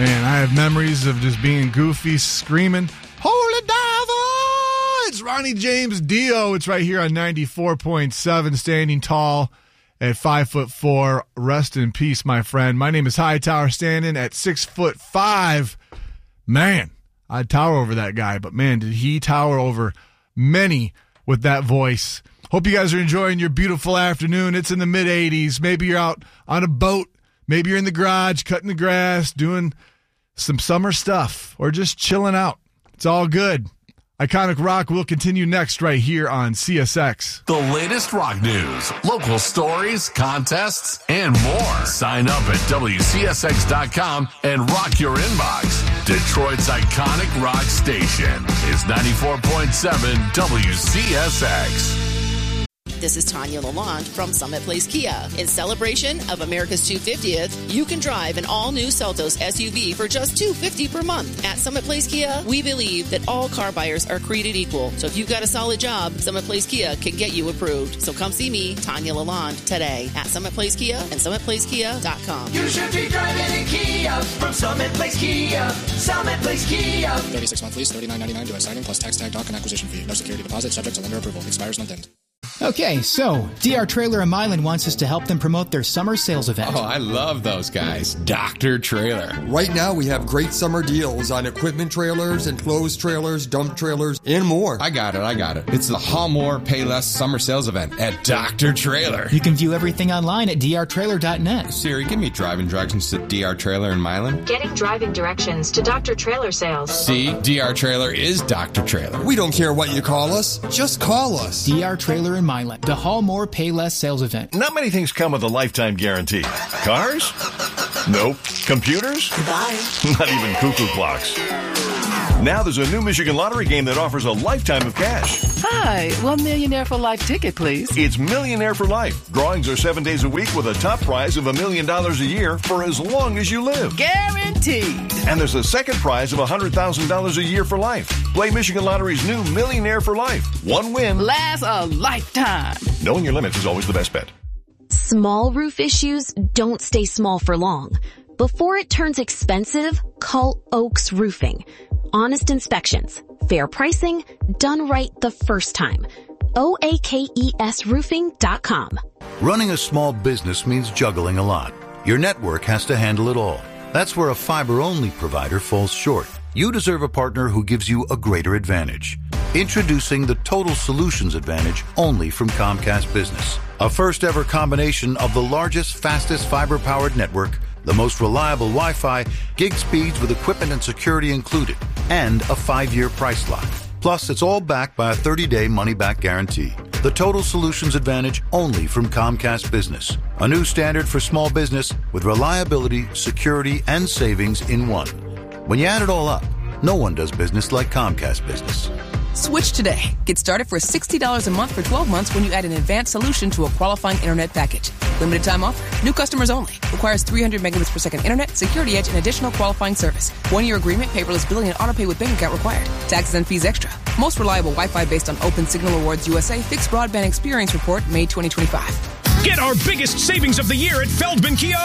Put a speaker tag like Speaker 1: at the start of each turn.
Speaker 1: Man, I have memories of just being goofy, screaming, "Holy Devil!" It's Ronnie James Dio. It's right here on 94.7, standing tall at 5'4". Rest in peace, my friend. My name is Hightower, standing at 6'5". Man, I'd tower over that guy, but man, did he tower over many with that voice. Hope you guys are enjoying your beautiful afternoon. It's in the mid-80s. Maybe you're out on a boat. Maybe you're in the garage cutting the grass, doing some summer stuff, or just chilling out. It's all good. Iconic Rock will continue next right here on CSX.
Speaker 2: The latest rock news, local stories, contests, and more. Sign up at WCSX.com and rock your inbox. Detroit's iconic rock station is 94.7 WCSX.
Speaker 3: This is Tanya Lalonde from Summit Place Kia. In celebration of America's 250th, you can drive an all-new Seltos SUV for just $250 per month. At Summit Place Kia, we believe that all car buyers are created equal. So if you've got a solid job, Summit Place Kia can get you approved. So come see me, Tanya Lalonde, today at Summit Place Kia and SummitPlaceKia.com.
Speaker 4: You should be driving in Kia from Summit Place Kia. Summit Place Kia.
Speaker 5: 36-month lease, $39.99 due at signing plus tax tag dock and acquisition fee. No security deposit, subject to lender approval. Expires month end.
Speaker 6: Okay, so DR Trailer in Milan wants us to help them promote their summer sales event.
Speaker 7: Oh, I love those guys. Dr. Trailer.
Speaker 8: Right now, we have great summer deals on equipment trailers, enclosed trailers, dump trailers, and more.
Speaker 7: I got it. It's the Haul More, Pay Less summer sales event at Dr. Trailer.
Speaker 6: You can view everything online at drtrailer.net.
Speaker 7: Siri, give me driving directions to DR Trailer in Milan.
Speaker 9: Getting driving directions to Dr. Trailer sales.
Speaker 7: See, DR Trailer is Dr. Trailer.
Speaker 8: We don't care what you call us. Just call us.
Speaker 6: DR Trailer in Milan, the Haul More, Pay Less sales event.
Speaker 10: Not many things come with a lifetime guarantee. Cars? Nope. Computers?
Speaker 4: Bye.
Speaker 10: Not even cuckoo clocks. Now there's a new Michigan Lottery game that offers a lifetime of cash.
Speaker 11: Hi, $1 Millionaire for Life ticket, please.
Speaker 10: It's Millionaire for Life. Drawings are 7 days a week with a top prize of $1 million a year for as long as you live.
Speaker 11: Guaranteed.
Speaker 10: And there's a second prize of $100,000 a year for life. Play Michigan Lottery's new Millionaire for Life. One win
Speaker 11: lasts a lifetime.
Speaker 10: Knowing your limits is always the best bet.
Speaker 12: Small roof issues don't stay small for long. Before it turns expensive, call Oaks Roofing. Honest inspections, fair pricing, done right the first time. OAKESroofing.com.
Speaker 13: Running a small business means juggling a lot. Your network has to handle it all. That's where a fiber-only provider falls short. You deserve a partner who gives you a greater advantage. Introducing the Total Solutions Advantage only from Comcast Business. A first-ever combination of the largest, fastest fiber-powered network, the most reliable Wi-Fi, gig speeds with equipment and security included, and a 5-year price lock. Plus, it's all backed by a 30-day money-back guarantee. The Total Solutions Advantage only from Comcast Business. A new standard for small business with reliability, security, and savings in one. When you add it all up, no one does business like Comcast Business.
Speaker 14: Switch today. Get started for $60 a month for 12 months when you add an advanced solution to a qualifying internet package. Limited time offer. New customers only. Requires 300 megabits per second internet, security edge, and additional qualifying service. 1-year agreement, paperless billing, and autopay with bank account required. Taxes and fees extra. Most reliable Wi-Fi based on Open Signal Awards USA Fixed Broadband Experience Report, May 2025.
Speaker 15: Get our biggest savings of the year at Feldman Kia